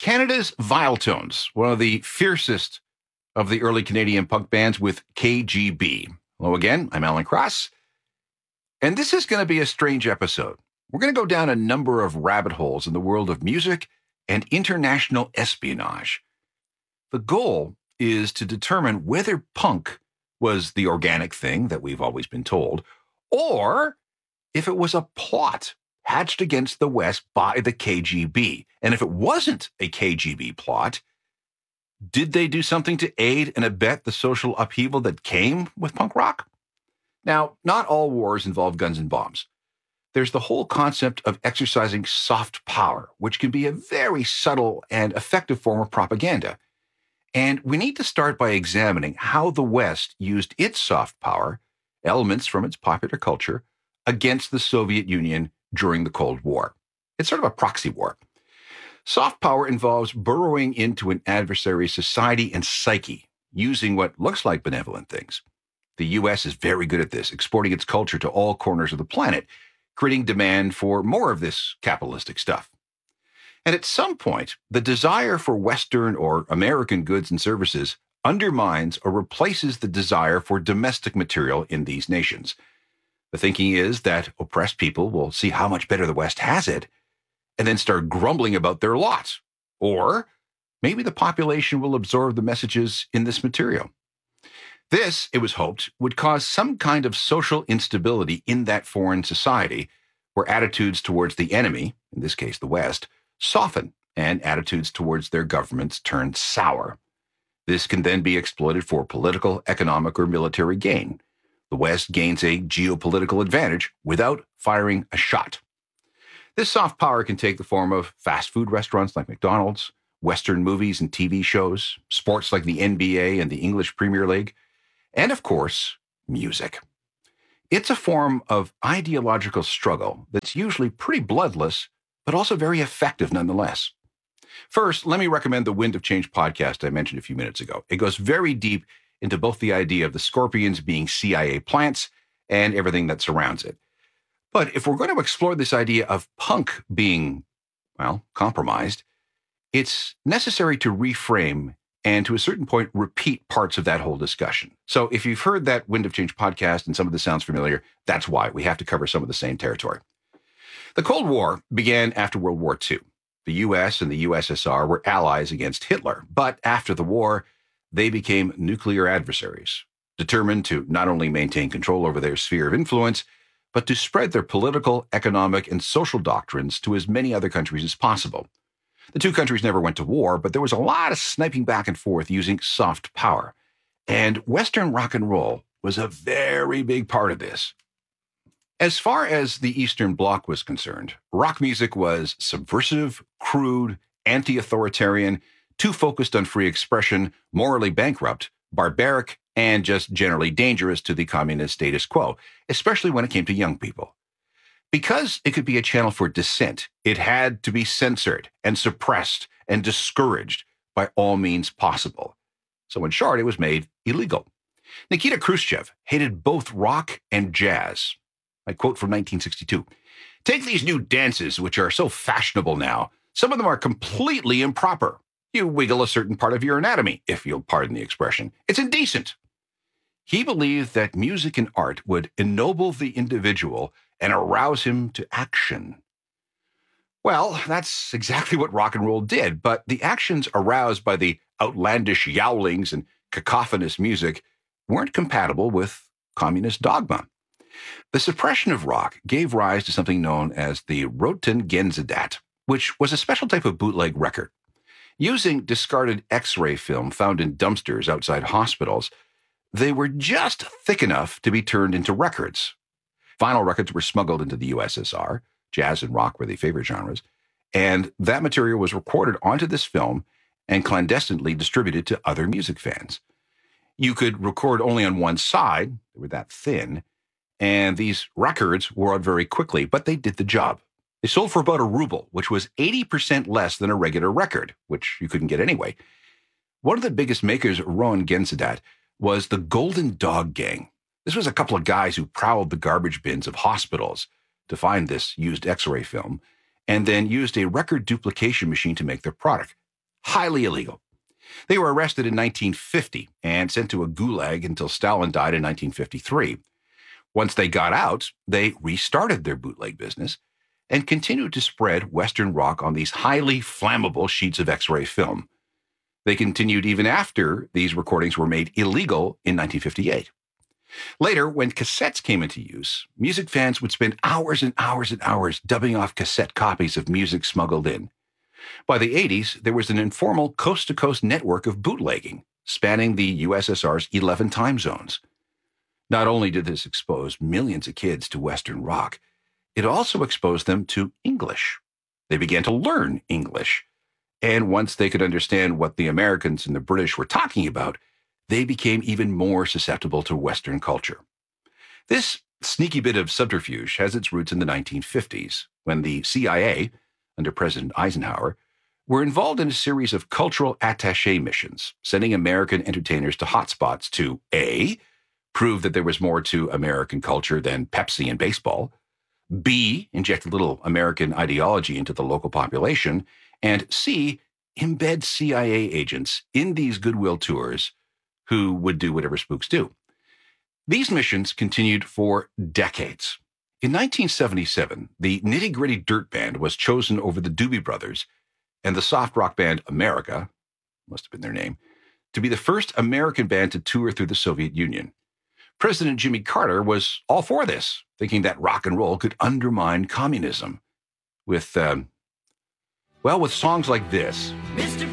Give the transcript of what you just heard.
Canada's Vile Tones, one of the fiercest of the early Canadian punk bands with KGB. Hello again, I'm Alan Cross, and this is going to be a strange episode. We're going to go down a number of rabbit holes in the world of music and international espionage. The goal is to determine whether punk was the organic thing that we've always been told, or if it was a plot hatched against the West by the KGB. And if it wasn't a KGB plot, did they do something to aid and abet the social upheaval that came with punk rock? Now, not all wars involve guns and bombs. There's the whole concept of exercising soft power, which can be a very subtle and effective form of propaganda. And we need to start by examining how the West used its soft power, elements from its popular culture, against the Soviet Union during the Cold War. It's sort of a proxy war. Soft power involves burrowing into an adversary's society and psyche, using what looks like benevolent things. The U.S. is very good at this, exporting its culture to all corners of the planet, creating demand for more of this capitalistic stuff. And at some point, the desire for Western or American goods and services undermines or replaces the desire for domestic material in these nations. The thinking is that oppressed people will see how much better the West has it and then start grumbling about their lot. Or maybe the population will absorb the messages in this material. This, it was hoped, would cause some kind of social instability in that foreign society where attitudes towards the enemy, in this case the West, soften and attitudes towards their governments turn sour. This can then be exploited for political, economic, or military gain. The West gains a geopolitical advantage without firing a shot. This soft power can take the form of fast food restaurants like McDonald's, Western movies and TV shows, sports like the NBA and the English Premier League, and of course, music. It's a form of ideological struggle that's usually pretty bloodless, but also very effective nonetheless. First, let me recommend the Wind of Change podcast I mentioned a few minutes ago. It goes very deep into both the idea of the Scorpions being CIA plants and everything that surrounds it. But if we're going to explore this idea of punk being, compromised, it's necessary to reframe and to a certain point repeat parts of that whole discussion. So if you've heard that Wind of Change podcast and some of this sounds familiar, that's why we have to cover some of the same territory. The Cold War began after World War II. The U.S. and the USSR were allies against Hitler, but after the war, they became nuclear adversaries, determined to not only maintain control over their sphere of influence, but to spread their political, economic, and social doctrines to as many other countries as possible. The two countries never went to war, but there was a lot of sniping back and forth using soft power. And Western rock and roll was a very big part of this. As far as the Eastern Bloc was concerned, rock music was subversive, crude, anti-authoritarian, too focused on free expression, morally bankrupt, barbaric, and just generally dangerous to the communist status quo, especially when it came to young people. Because it could be a channel for dissent, it had to be censored and suppressed and discouraged by all means possible. So in short, it was made illegal. Nikita Khrushchev hated both rock and jazz. I quote from 1962, "Take these new dances, which are so fashionable now. Some of them are completely improper. You wiggle a certain part of your anatomy, if you'll pardon the expression. It's indecent." He believed that music and art would ennoble the individual and arouse him to action. Well, that's exactly what rock and roll did, but the actions aroused by the outlandish yowlings and cacophonous music weren't compatible with communist dogma. The suppression of rock gave rise to something known as the Röntgengesetz, which was a special type of bootleg record. Using discarded X-ray film found in dumpsters outside hospitals, they were just thick enough to be turned into records. Vinyl records were smuggled into the USSR. Jazz and rock were the favorite genres. And that material was recorded onto this film and clandestinely distributed to other music fans. You could record only on one side. They were that thin. And these records wore out very quickly, but they did the job. They sold for about ₹1, which was 80% less than a regular record, which you couldn't get anyway. One of the biggest makers of Röntgengesetz was the Golden Dog Gang. This was a couple of guys who prowled the garbage bins of hospitals to find this used X-ray film, and then used a record duplication machine to make their product. highly illegal. They were arrested in 1950 and sent to a gulag until Stalin died in 1953. Once they got out, they restarted their bootleg business and continued to spread Western rock on these highly flammable sheets of X-ray film. They continued even after these recordings were made illegal in 1958. Later, when cassettes came into use, music fans would spend hours and hours and hours dubbing off cassette copies of music smuggled in. By the 80s, there was an informal coast-to-coast network of bootlegging, spanning the USSR's 11 time zones. Not only did this expose millions of kids to Western rock, it also exposed them to English. They began to learn English. And once they could understand what the Americans and the British were talking about, they became even more susceptible to Western culture. This sneaky bit of subterfuge has its roots in the 1950s, when the CIA, under President Eisenhower, were involved in a series of cultural attaché missions, sending American entertainers to hotspots to A, prove that there was more to American culture than Pepsi and baseball, B, inject a little American ideology into the local population, and C, embed CIA agents in these goodwill tours who would do whatever spooks do. These missions continued for decades. In 1977, the Nitty Gritty Dirt Band was chosen over the Doobie Brothers and the soft rock band America, must have been their name, to be the first American band to tour through the Soviet Union. President Jimmy Carter was all for this, thinking that rock and roll could undermine communism. With songs like this. Mr.